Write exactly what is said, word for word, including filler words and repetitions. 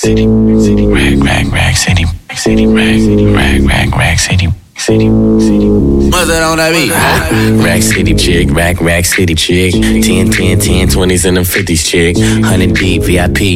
city, city, rag, rag, rag, city, city, rag, rag, rag, rag, city, city, city. What's that on that beat? Rack City chick, rack, rack city chick. ten, ten, ten, twenties and them fifties chick. one hundred deep V I P.